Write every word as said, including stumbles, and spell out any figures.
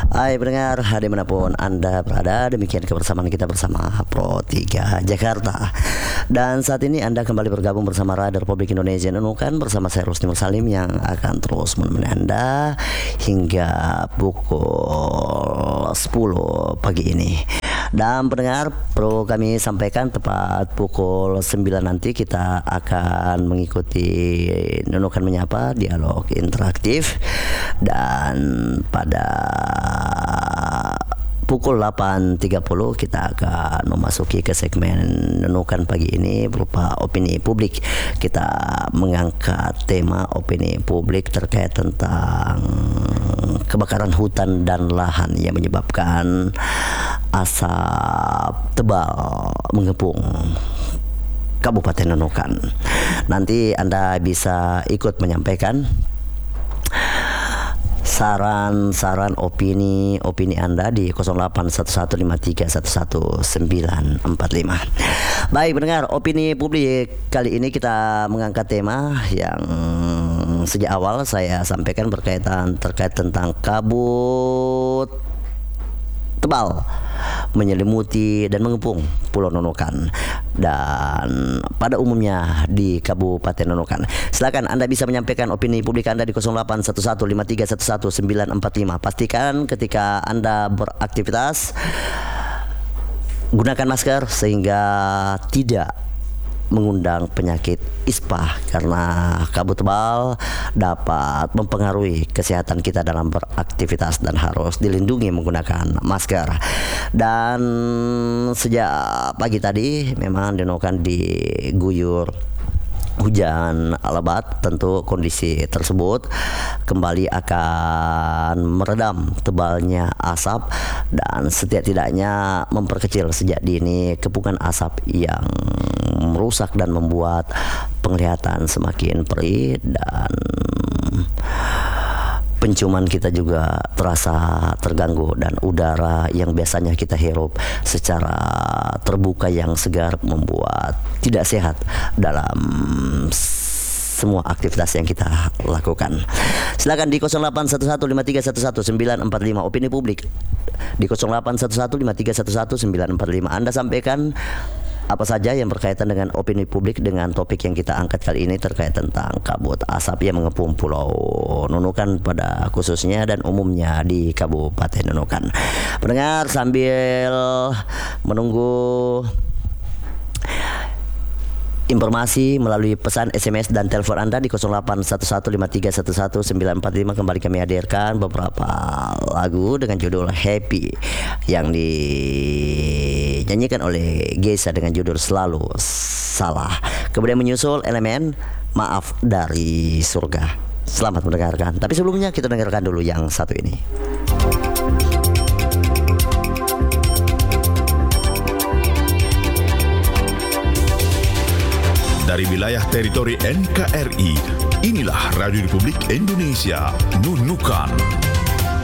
Hai pendengar, dimanapun Anda berada, demikian kebersamaan kita bersama Pro tiga Jakarta. Dan saat ini Anda kembali bergabung bersama Radio Republik Indonesia Nunukan bersama saya Rusdi Mursalim yang akan terus menemani Anda hingga pukul sepuluh pagi ini. Dan pendengar, perlu kami sampaikan tepat pukul sembilan nanti kita akan mengikuti Nunukan Menyapa, dialog interaktif. Dan pada pukul delapan tiga puluh kita akan memasuki ke segmen Nunukan pagi ini berupa opini publik. Kita mengangkat tema opini publik terkait tentang kebakaran hutan dan lahan yang menyebabkan asap tebal mengepung Kabupaten Nunukan. Nanti Anda bisa ikut menyampaikan saran-saran opini opini Anda di nol delapan satu satu lima tiga satu satu sembilan empat lima. Baik pendengar, opini publik kali ini kita mengangkat tema yang sejak awal saya sampaikan berkaitan terkait tentang kabut tebal menyelimuti dan mengepung Pulau Nunukan dan pada umumnya di Kabupaten Nunukan. Silakan Anda bisa menyampaikan opini publik Anda di nol delapan satu satu lima tiga satu satu sembilan empat lima. Pastikan ketika Anda beraktivitas gunakan masker sehingga tidak mengundang penyakit ispa, karena kabut tebal dapat mempengaruhi kesehatan kita dalam beraktivitas dan harus dilindungi menggunakan masker. Dan sejak pagi tadi memang Nunukan diguyur hujan lebat. Tentu kondisi tersebut kembali akan meredam tebalnya asap dan setidak-tidaknya memperkecil sejak dini kepungan asap yang merusak dan membuat penglihatan semakin perih dan penciuman kita juga terasa terganggu, dan udara yang biasanya kita hirup secara terbuka yang segar membuat tidak sehat dalam semua aktivitas yang kita lakukan. Silakan di nol delapan satu satu lima tiga satu satu sembilan empat lima opini publik di nol delapan satu satu lima tiga satu satu sembilan empat lima. Anda sampaikan apa saja yang berkaitan dengan opini publik dengan topik yang kita angkat kali ini terkait tentang kabut asap yang mengepung Pulau Nunukan pada khususnya dan umumnya di Kabupaten Nunukan. Pendengar, sambil menunggu informasi melalui pesan S M S dan telepon Anda di nol delapan satu satu lima tiga satu satu sembilan empat lima, kembali kami hadirkan beberapa lagu dengan judul Happy yang dinyanyikan oleh Geisha dengan judul Selalu Salah. Kemudian menyusul elemen Maaf dari Surga. Selamat mendengarkan. Tapi sebelumnya kita dengarkan dulu yang satu ini. Dari wilayah teritori N K R I, inilah Radio Republik Indonesia Nunukan.